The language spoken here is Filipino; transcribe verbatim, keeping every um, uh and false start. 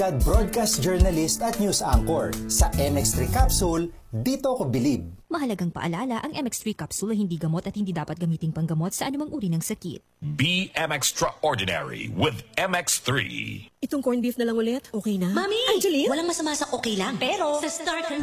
broadcast journalist at news anchor. Sa M X three Capsule, dito ko bilib. Mahalagang paalala, ang M X three capsule ay hindi gamot at hindi dapat gamiting panggamot sa anumang uri ng sakit. Be M Extraordinary with M X three. Itong corned beef na lang ulit, okay na? Mami! Angeline? Walang masama sa okay lang. Pero, sa Star